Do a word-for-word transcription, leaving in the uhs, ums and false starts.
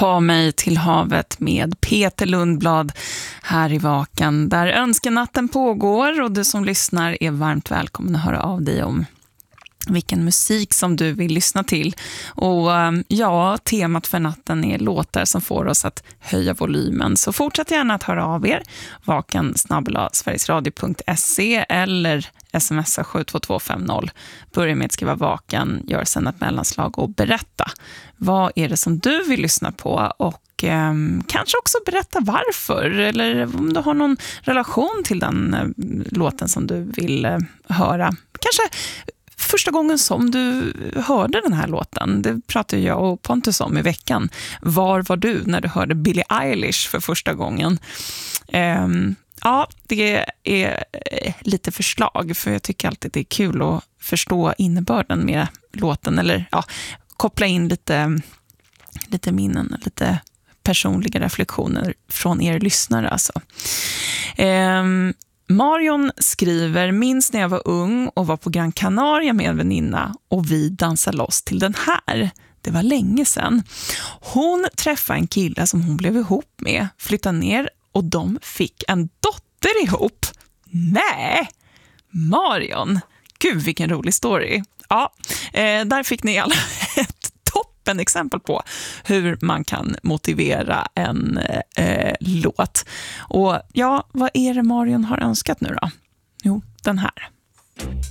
Ta mig till havet med Peter Lundblad här i Vakan, där önskenatten pågår, och du som lyssnar är varmt välkommen att höra av dig om vilken musik som du vill lyssna till. Och ja, temat för natten är låtar som får oss att höja volymen. Så fortsätt gärna att höra av er. Vakan snabel-a sverigesradio punkt se eller smsa sju två två fem noll. Börja med att skriva Vakan, gör sen ett mellanslag och berätta. Vad är det som du vill lyssna på? Och eh, kanske också berätta varför. Eller om du har någon relation till den eh, låten som du vill eh, höra. Kanske första gången som du hörde den här låten, det pratade jag och Pontus om i veckan. Var var du när du hörde Billie Eilish för första gången? Um, ja, det är lite förslag, för jag tycker alltid det är kul att förstå innebörden med låten, eller ja, koppla in lite, lite minnen, lite personliga reflektioner från er lyssnare alltså. Um, Marion skriver: minns när jag var ung och var på Gran Canaria med en väninna och vi dansade loss till den här. Det var länge sedan. Hon träffade en kille som hon blev ihop med, flyttade ner och de fick en dotter ihop. Nej, Marion. Gud, vilken rolig story. Ja, eh, där fick ni alla ett toppen exempel på hur man kan motivera en eh, låt. Och ja, vad är det Marion har önskat nu då? Jo, den här.